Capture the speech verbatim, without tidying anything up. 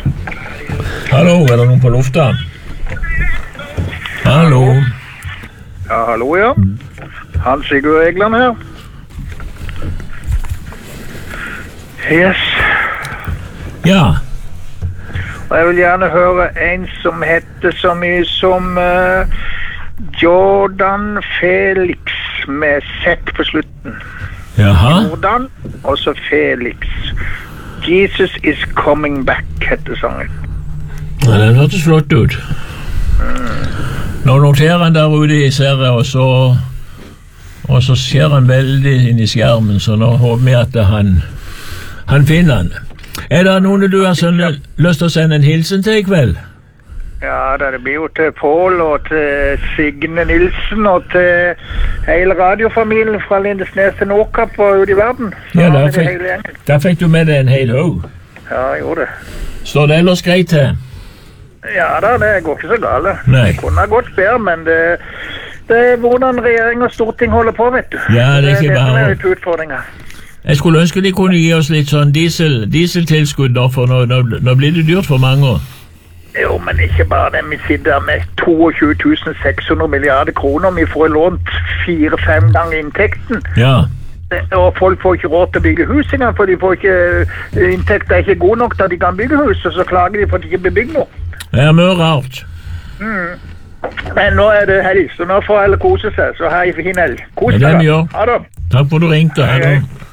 Hallo, er det noen på lufta? Hallo? Ja, hallo, ja. Hans Sigurd Egland her. Yes. Ja. Og jeg vil gjerne høre en som heter så mye som uh, Jordan Felix med Z på slutten. Jaha? Jordan, og så Felix. Jesus is coming back, heter sangen. Ja, den hørtes flott ut. Mm. Nå noterer han der ute i serie, og så og så ser han veldig inn i skjermen, så nå håper vi at han han finner han. Er det noen du har sånn, lyst til å sende en hilsen til i kveld? Ja, det blir jo til Paul og til Signe Nilsen og til hele radiofamilien fra Lindesnes til Nordkapp og ut i verden. Så ja, der fikk, der fikk du med deg en hel haug. Ja, jeg gjorde det. Står det ellers greit til? Ja da, det går ikke så gale. Nei. Det kunne ha gått bedre, men det, det er hvordan regjering og storting holder på, vet du. Ja, det er ikke bare... Det er litt utfordringer. Jeg skulle ønske de kunne gi oss litt sånn diesel, dieseltilskudd da, for nå, nå, nå blir det dyrt for mange. Jo, men ikke bare det. Vi sitter med tjueto tusen seks hundre milliarder kroner. Vi får lånt fire-fem ganger inntekten. Ja. Og folk får ikke råd til å bygge hus engang, for de får ikke, inntekten er ikke god nok til at de kan bygge hus, og så klager de for at de ikke blir bygd noe. Det er mye rart. Mm. Men nå er det helg, så nå får alle kose seg, så har jeg fin helg. Kos deg da. Ha det. Takk for at du ringte. Ha det.